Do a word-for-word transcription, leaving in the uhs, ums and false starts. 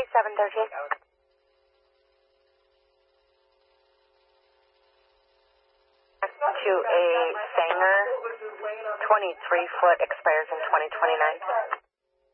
seven thirteen. To a Sanger, twenty-three foot, expires in twenty twenty-nine.